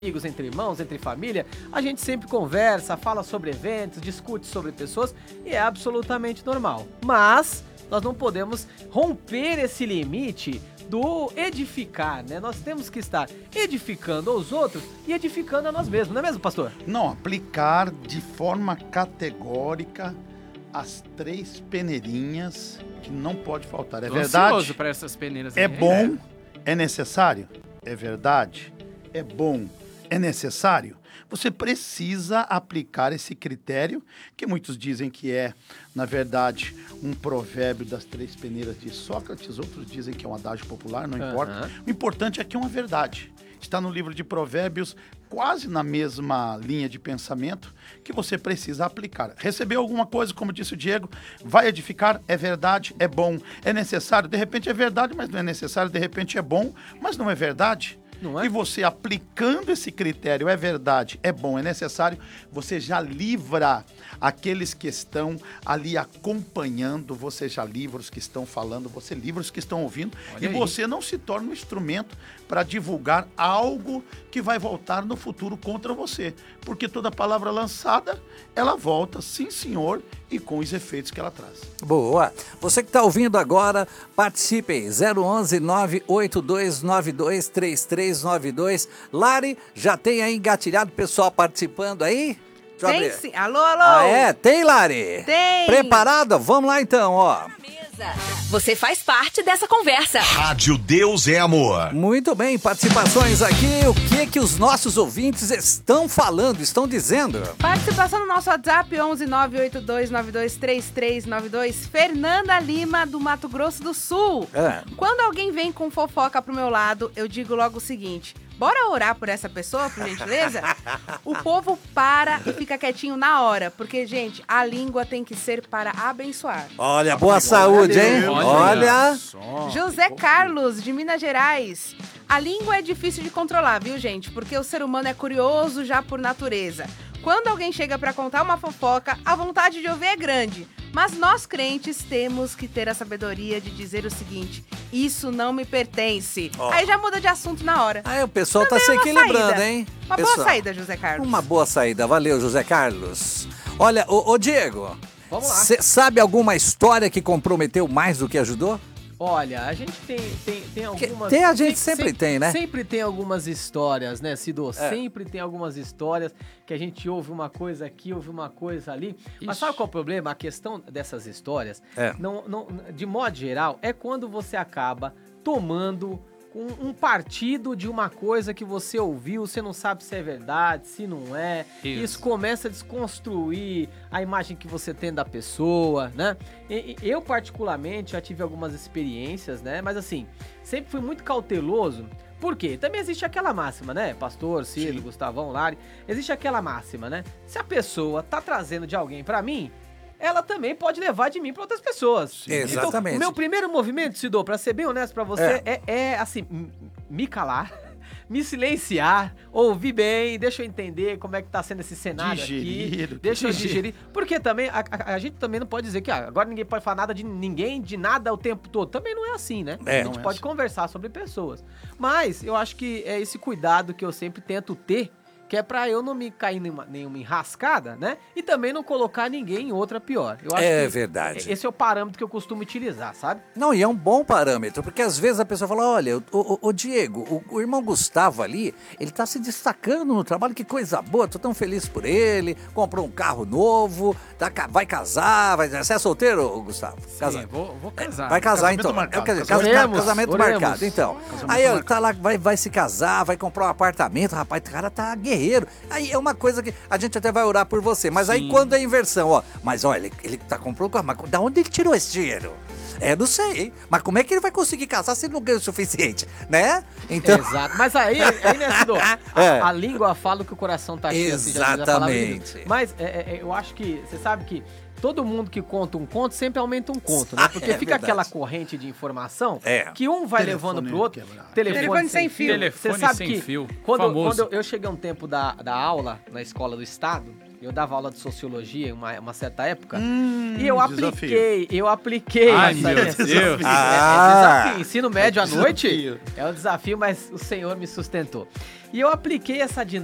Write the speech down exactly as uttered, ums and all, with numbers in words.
amigos, entre irmãos, entre família, a gente sempre conversa, fala sobre eventos, discute sobre pessoas e é absolutamente normal. Mas nós não podemos romper esse limite do edificar, né? Nós temos que estar edificando os outros e edificando a nós mesmos, não é mesmo, pastor? Não, aplicar de forma categórica as três peneirinhas que não pode faltar. É Tô verdade? ansioso para essas peneiras É aí. bom? É necessário? É verdade? É bom? É necessário? Você precisa aplicar esse critério, que muitos dizem que é, na verdade, um provérbio das três peneiras de Sócrates, outros dizem que é um adágio popular, não Uhum. importa. O importante é que é uma verdade. Está no livro de Provérbios, quase na mesma linha de pensamento, que você precisa aplicar. Recebeu alguma coisa, como disse o Diego, vai edificar, é verdade, é bom, é necessário, de repente é verdade, mas não é necessário, de repente é bom, mas não é verdade. Não é? E você aplicando esse critério, é verdade, é bom, é necessário, você já livra aqueles que estão ali acompanhando, você já livra os que estão falando, você livra os que estão ouvindo, Olha e aí. você não se torna um instrumento para divulgar algo que vai voltar no futuro contra você. Porque toda palavra lançada, ela volta, sim senhor, e com os efeitos que ela traz. Boa. Você que está ouvindo agora, participe. zero onze nove oito dois nove dois três três nove dois. Lari, já tem aí engatilhado o pessoal participando aí? Deixa eu Tem abrir. sim. Alô, alô? Ah, é? Tem, Lari? Tem. Preparada? Vamos lá então, ó. Você faz parte dessa conversa. Rádio Deus é Amor. Muito bem, participações aqui. O que que os nossos ouvintes estão falando, estão dizendo? Participação no nosso WhatsApp, onze nove oito dois nove dois três três nove dois. Fernanda Lima, do Mato Grosso do Sul. É. Quando alguém vem com fofoca pro meu lado, eu digo logo o seguinte: bora orar por essa pessoa, por gentileza? O povo para e fica quietinho na hora, porque, gente, a língua tem que ser para abençoar. Olha, boa saúde, hein? Olha. Olha. Só. José Carlos, de Minas Gerais. A língua é difícil de controlar, viu, gente? Porque o ser humano é curioso já por natureza. Quando alguém chega pra contar uma fofoca, a vontade de ouvir é grande. Mas nós crentes temos que ter a sabedoria de dizer o seguinte: isso não me pertence. Ó. Aí já muda de assunto na hora. Aí o pessoal tá Também se é uma equilibrando, saída. hein? Uma Pessoal, boa saída, José Carlos. Uma boa saída. Valeu, José Carlos. Olha, ô, ô Diego, Vamos lá. você sabe alguma história que comprometeu mais do que ajudou? Olha, a gente tem, tem, tem algumas... tem, a gente sempre tem, né? Sempre tem algumas histórias, né, Cido? É. Sempre tem algumas histórias que a gente ouve uma coisa aqui, ouve uma coisa ali. Mas Ixi. sabe qual é o problema? A questão dessas histórias, É. não, não, de modo geral, é quando você acaba tomando um, um partido de uma coisa que você ouviu, você não sabe se é verdade, se não é. Isso. Isso começa a desconstruir a imagem que você tem da pessoa, né? E- e eu, particularmente, já tive algumas experiências, né? Mas assim, sempre fui muito cauteloso. Por quê? Também existe aquela máxima, né? Pastor, Ciro, Sim. Gustavão, Lari. Existe aquela máxima, né? Se a pessoa tá trazendo de alguém pra mim, ela também pode levar de mim pra outras pessoas. Exatamente. Então, o meu primeiro movimento, Cido, pra ser bem honesto pra você, é, é, assim, m- me calar, me silenciar, ouvir bem, deixa eu entender como é que tá sendo esse cenário Digerir, aqui. Deixa eu digerir. Porque também, a, a- a gente também não pode dizer que ah, agora ninguém pode falar nada de ninguém, de nada o tempo todo. Também não é assim, né? É. a gente Não é pode assim. conversar sobre pessoas. Mas eu acho que é esse cuidado que eu sempre tento ter, que é pra eu não me cair em nenhuma, nenhuma enrascada, né? E também não colocar ninguém em outra pior. Eu acho É que verdade. esse é o parâmetro que eu costumo utilizar, sabe? Não, e é um bom parâmetro, porque às vezes a pessoa fala, olha, o, o- o Diego, o, o irmão Gustavo ali, ele tá se destacando no trabalho, que coisa boa, tô tão feliz por ele, comprou um carro novo, tá ca- vai casar, vai, você é solteiro, Gustavo? Sim, vou, vou casar. Vai casar Casamento então. marcado, É, quer dizer, casamento. casa- Oremos, casamento oremos. marcado, então. Casamento Aí ele marcado. tá lá, vai, vai se casar, vai comprar um apartamento, rapaz, o cara tá guerreiro. Aí é uma coisa que a gente até vai orar por você, mas aí Sim. quando é inversão, ó, mas olha, ele, ele tá comprando um carro, mas da onde ele tirou esse dinheiro? É, não sei, hein? Mas como é que ele vai conseguir casar se ele não ganha o suficiente, né? Então, Exato. Mas aí, aí né, Cido? A, É. a língua fala o que o coração tá cheio. assim, já diz a palavra de Deus. Exatamente. Mas é, é, eu acho que, você sabe que todo mundo que conta um conto sempre aumenta um conto, né? Porque É fica verdade. aquela corrente de informação É. que um vai Telefone levando pro outro. quebrado. Telefone sem fio. Telefone Você sabe sem que fio. Quando, Famoso. quando eu cheguei um tempo da, da aula na escola do estado, eu dava aula de sociologia em uma, uma certa época, Hum, e eu desafio. apliquei, eu apliquei. Ai, essa- meu essa- Deus. É, Ah. é desafio. Ensino médio à noite Desafio. é um desafio, mas o senhor me sustentou. E eu apliquei essa dinâmica